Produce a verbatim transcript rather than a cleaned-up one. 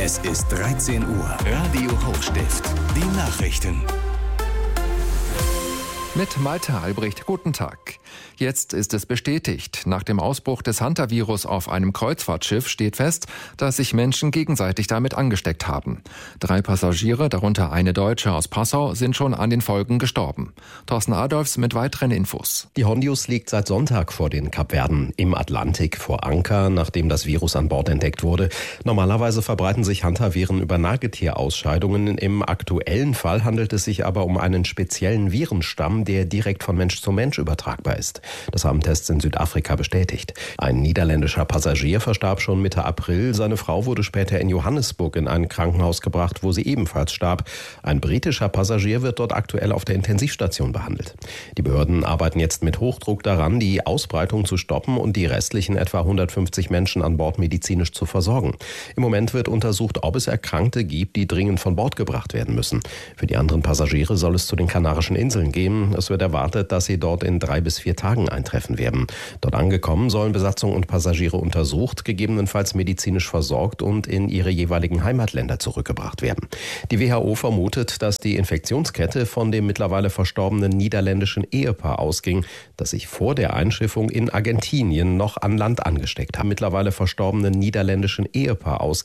Es ist dreizehn Uhr. Radio Hochstift. Die Nachrichten. Mit Malte Albrecht, guten Tag. Jetzt ist es bestätigt. Nach dem Ausbruch des Hantavirus auf einem Kreuzfahrtschiff steht fest, dass sich Menschen gegenseitig damit angesteckt haben. Drei Passagiere, darunter eine Deutsche aus Passau, sind schon an den Folgen gestorben. Thorsten Adolfs mit weiteren Infos. Die Hondius liegt seit Sonntag vor den Kapverden im Atlantik vor Anker, nachdem das Virus an Bord entdeckt wurde. Normalerweise verbreiten sich Hantaviren über Nagetierausscheidungen. Im aktuellen Fall handelt es sich aber um einen speziellen Virenstamm, der direkt von Mensch zu Mensch übertragbar ist. Das haben Tests in Südafrika bestätigt. Ein niederländischer Passagier verstarb schon Mitte April. Seine Frau wurde später in Johannesburg in ein Krankenhaus gebracht, wo sie ebenfalls starb. Ein britischer Passagier wird dort aktuell auf der Intensivstation behandelt. Die Behörden arbeiten jetzt mit Hochdruck daran, die Ausbreitung zu stoppen und die restlichen etwa hundertfünfzig Menschen an Bord medizinisch zu versorgen. Im Moment wird untersucht, ob es Erkrankte gibt, die dringend von Bord gebracht werden müssen. Für die anderen Passagiere soll es zu den Kanarischen Inseln gehen. Es wird erwartet, dass sie dort in drei bis vier Tagen eintreffen werden. Dort angekommen sollen Besatzung und Passagiere untersucht, gegebenenfalls medizinisch versorgt und in ihre jeweiligen Heimatländer zurückgebracht werden. Die W H O vermutet, dass die Infektionskette von dem mittlerweile verstorbenen niederländischen Ehepaar ausging, das sich vor der Einschiffung in Argentinien noch an Land angesteckt hat. Mittlerweile verstorbenen niederländischen Ehepaar ausging.